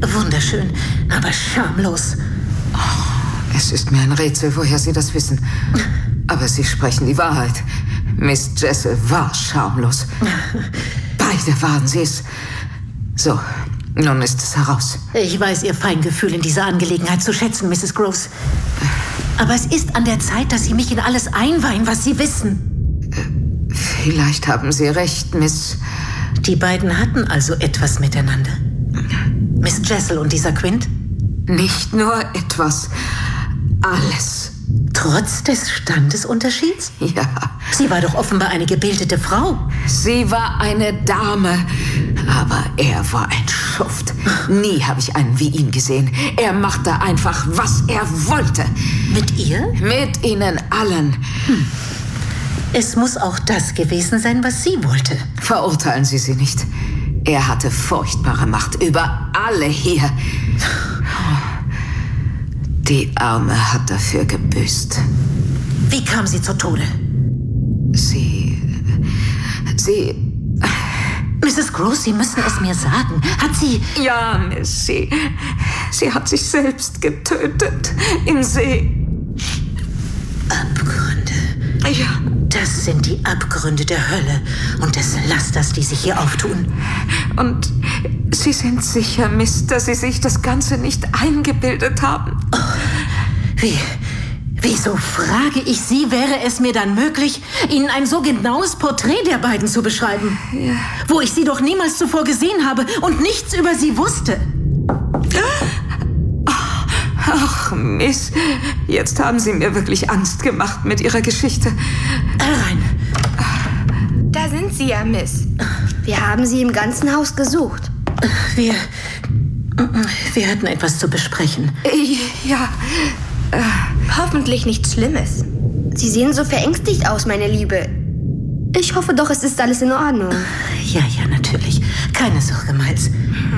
Wunderschön, aber schamlos. Es ist mir ein Rätsel, woher Sie das wissen. Aber Sie sprechen die Wahrheit. Miss Jessel war schamlos. Beide waren sie es. So, nun ist es heraus. Ich weiß Ihr Feingefühl in dieser Angelegenheit zu schätzen, Mrs. Groves. Aber es ist an der Zeit, dass Sie mich in alles einweihen, was Sie wissen. Vielleicht haben Sie recht, Miss... Die beiden hatten also etwas miteinander. Miss Jessel und dieser Quint? Nicht nur etwas. Alles. Trotz des Standesunterschieds? Ja. Sie war doch offenbar eine gebildete Frau. Sie war eine Dame, aber er war ein Schuft. Nie habe ich einen wie ihn gesehen. Er machte einfach, was er wollte. Mit ihr? Mit ihnen allen. Es muss auch das gewesen sein, was sie wollte. Verurteilen Sie sie nicht. Er hatte furchtbare Macht über alle hier. Die Arme hat dafür gebüßt. Wie kam sie zu Tode? Sie... Mrs. Groves, Sie müssen es mir sagen. Hat sie... Ja, Miss, sie hat sich selbst getötet. Im See. Abgründe. Ja. Das sind die Abgründe der Hölle und des Lasters, die sich hier auftun. Und Sie sind sicher, Miss, dass Sie sich das Ganze nicht eingebildet haben? Oh, wieso frage ich Sie, wäre es mir dann möglich, Ihnen ein so genaues Porträt der beiden zu beschreiben? Ja. Wo ich sie doch niemals zuvor gesehen habe und nichts über sie wusste. Ach, Miss, jetzt haben Sie mir wirklich Angst gemacht mit Ihrer Geschichte. Herein. Da sind Sie ja, Miss. Wir haben Sie im ganzen Haus gesucht. Wir hatten etwas zu besprechen. Ja. Hoffentlich nichts Schlimmes. Sie sehen so verängstigt aus, meine Liebe. Ich hoffe doch, es ist alles in Ordnung. Ja, natürlich. Keine Sorge, Miles.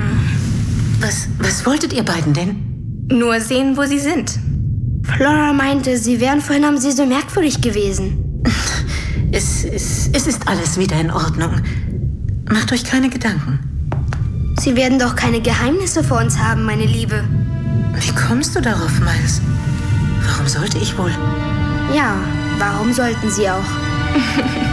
Was wolltet ihr beiden denn? Nur sehen, wo Sie sind. Flora meinte, Sie wären vorhin am See so merkwürdig gewesen. Es ist alles wieder in Ordnung. Macht euch keine Gedanken. Sie werden doch keine Geheimnisse vor uns haben, meine Liebe. Wie kommst du darauf, Miles? Warum sollte ich wohl? Ja, warum sollten Sie auch?